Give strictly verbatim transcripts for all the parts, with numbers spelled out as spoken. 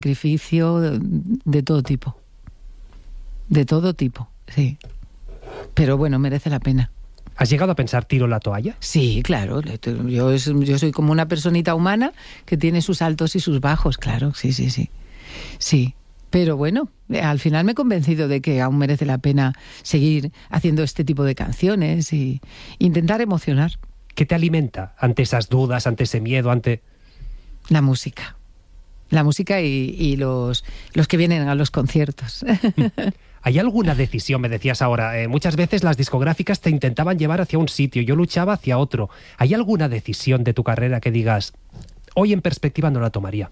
sacrificio de, de todo tipo. De todo tipo, sí. Pero bueno, merece la pena. ¿Has llegado a pensar tiro la toalla? Sí, claro. Yo, yo soy como una personita humana que tiene sus altos y sus bajos, claro. Sí, sí, sí. Sí. Pero bueno, al final me he convencido de que aún merece la pena seguir haciendo este tipo de canciones y intentar emocionar. ¿Qué te alimenta ante esas dudas, ante ese miedo, ante...? La música. La música y, y los, los que vienen a los conciertos. ¿Hay alguna decisión? Me decías ahora, eh, muchas veces las discográficas te intentaban llevar hacia un sitio, yo luchaba hacia otro. ¿Hay alguna decisión de tu carrera que digas, hoy en perspectiva no la tomaría?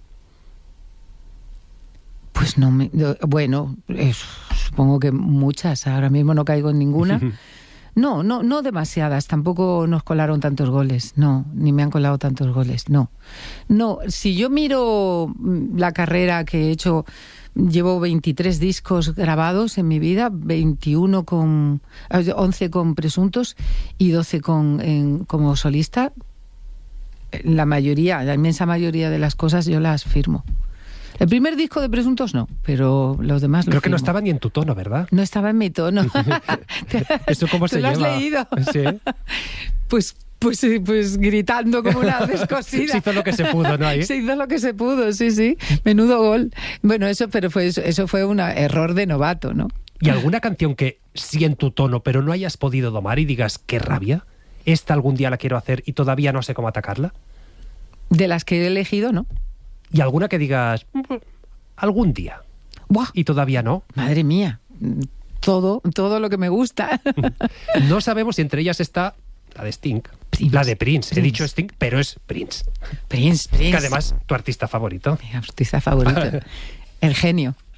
Pues no me... Bueno, eh, supongo que muchas. Ahora mismo no caigo en ninguna. No, no, no demasiadas. Tampoco nos colaron tantos goles. No, ni me han colado tantos goles. No. No, si yo miro la carrera que he hecho... Llevo veintitrés discos grabados en mi vida, veintiuno con... once con Presuntos y doce con, en, como solista. La mayoría, la inmensa mayoría de las cosas yo las firmo. El primer disco de Presuntos no, pero los demás lo Creo que firmo. no estaba ni en tu tono, ¿verdad? No estaba en mi tono. ¿Eso cómo se lleva? ¿Tú lo has leído? Sí. Pues... Pues, pues gritando como una descosida. Se hizo lo que se pudo, ¿no? Ahí. Se hizo lo que se pudo, sí, sí. Menudo gol. Bueno, eso, pero fue, eso fue un error de novato, ¿no? ¿Y alguna canción que sí en tu tono, pero no hayas podido domar y digas, qué rabia? Esta algún día la quiero hacer y todavía no sé cómo atacarla. De las que he elegido, ¿no? ¿Y alguna que digas, algún día? ¡Buah! Y todavía no. Madre mía. Todo, todo lo que me gusta. No sabemos si entre ellas está la de Sting. Prince. La de Prince. Prince. He dicho Sting, pero es Prince. Prince, Prince. Que además, tu artista favorito. Mi artista favorito. El genio.